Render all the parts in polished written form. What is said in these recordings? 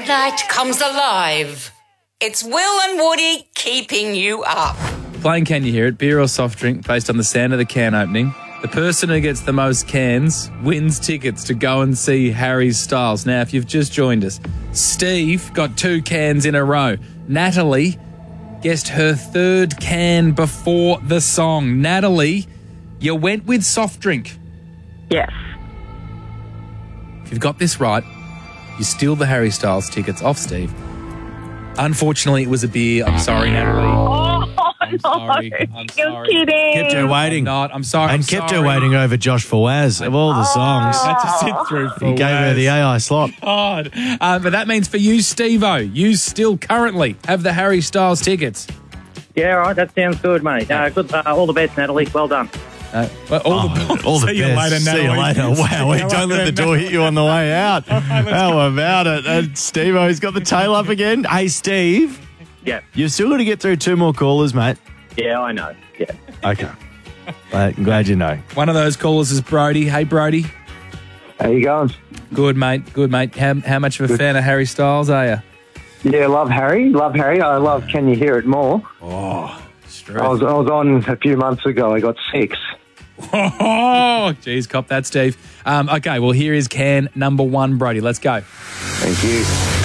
midnight comes alive. It's Will and Woody keeping you up. Playing Can You Hear It, beer or soft drink based on the sound of the can opening. The person who gets the most cans wins tickets to go and see Harry Styles. Now, if you've just joined us, Steve got 2 cans in a row. Natalie guessed her 3rd can before the song. Natalie, you went with soft drink. Yes. If you've got this right, you steal the Harry Styles tickets off Steve. Unfortunately, it was a beer. I'm sorry, Natalie. I'm sorry. You're kidding. Kept her waiting. I'm sorry. And kept her waiting over Josh Fawaz of all the songs. I had to sit through for He gave her the AI slot. God. But that means for you, Steve-O, you still currently have the Harry Styles tickets. Yeah, all right. That sounds good, mate. Good. All the best, Natalie. Well done. All the See you best. later, Natalie. See you later. Wow, don't let the door hit you on the way out. How about it? And Steve-O's got the tail up again. Hey, Steve. Yeah. You've still got to get through 2 more callers, mate. Yeah, I know. Yeah. Okay. I'm glad you know. One of those callers is Brody. Hey, Brody. How you going? Good, mate. Good, mate. How much of a fan of Harry Styles are you? Yeah, love Harry. I love Can You Hear It more. Oh, straight. I was on a few months ago. I got 6. Oh, geez, cop that, Steve. Okay, well, here is can number 1, Brody. Let's go. Thank you.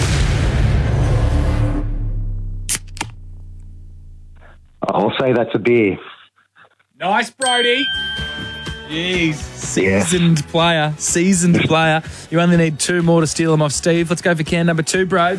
I'll say that's a beer. Nice, Brody. Jeez. Seasoned player. You only need 2 more to steal them off Steve. Let's go for can number 2, bro.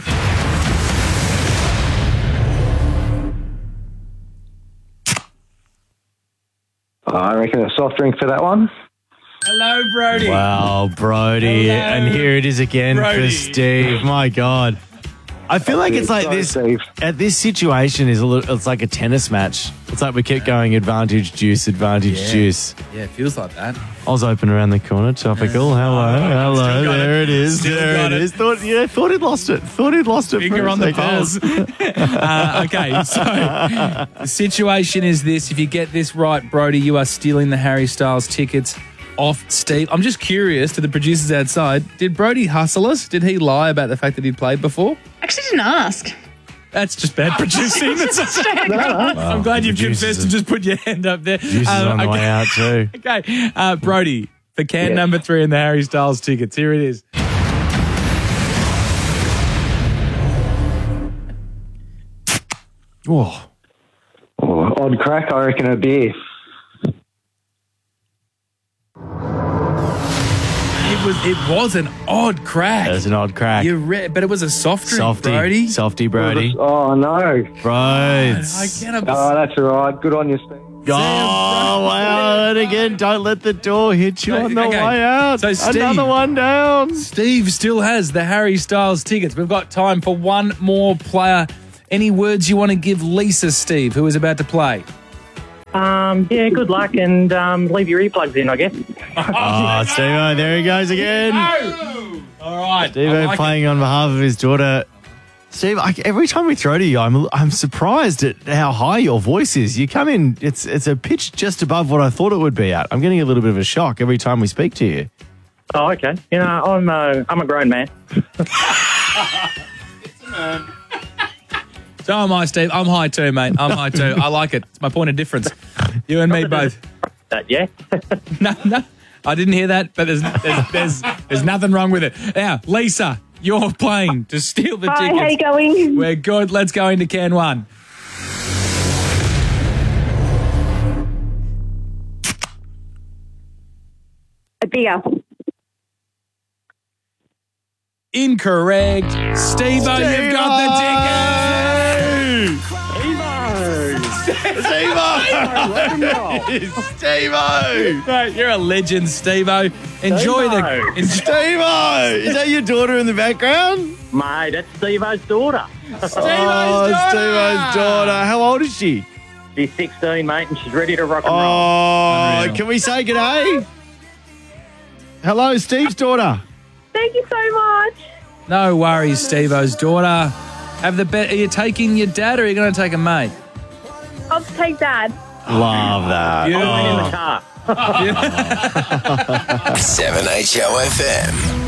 I reckon a soft drink for that one. Hello, Brody. Wow, Brody. Hello. And here it is again Brody. for Steve. My God. I feel like it's like Sorry, this. Steve. At this situation it's like a tennis match. It's like we kept going advantage juice. Yeah, it feels like that. I was open around the corner. Topical. Hello. Still got There it. it is. Still There got it it. is. Thought he'd lost it. Finger for a on the second. pulse. Okay, so the situation is this. If you get this right, Brody, you are stealing the Harry Styles tickets off Steve. I'm just curious to the producers outside, did Brody hustle us? Did he lie about the fact that he'd played before? Actually didn't ask. That's just bad producing. I'm glad you've confessed and just put your hand up there. Juice is on the way out too. Okay, Brody, for can number 3 in the Harry Styles tickets, here it is. Oh. Odd crack, I reckon a beer. It was an odd crack. That was an odd crack. But it was a soft drink, Brody. Softy, Brody. Oh, no. Bros. I cannot. Oh, that's all right. Good on you, Steve. Oh, wow. And again, don't let the door hit you on the Okay. way out. So, Steve- Another one down. Steve still has the Harry Styles tickets. We've got time for one more player. Any words you want to give Lisa, Steve, who is about to play? Yeah, good luck and leave your earplugs in, I guess. Oh, Steve-O, there he goes again. All right. Steve-O playing on behalf of his daughter. Steve, every time we throw to you, I'm surprised at how high your voice is. You come in, it's a pitch just above what I thought it would be at. I'm getting a little bit of a shock every time we speak to you. Oh, okay. You know, I'm a grown man. So am I, Steve. I'm high too, mate. I'm high too. I like it. It's my point of difference. You and me both. Yeah. No, I didn't hear that, but there's nothing wrong with it. Now, Lisa, you're playing to steal the tickets. Hi, how you going? We're good. Let's go into can 1. A beer. Incorrect. Steve-O, you've got the tickets. Steve-O! Mate, you're a legend, Steve-O. Enjoy Steve-O. Steve-O! Is that your daughter in the background? Mate, that's Steve-O's daughter. Steve-O's daughter. How old is she? She's 16, mate, and she's ready to rock and roll. Oh, Unreal. can we say g'day? Hello, Steve's daughter. Thank you so much. No worries, Steve-O's daughter. Have the bet. Are you taking your dad or are you going to take a mate? I'll take Dad. Love that. Yeah. I'm in the car. 7HOFM.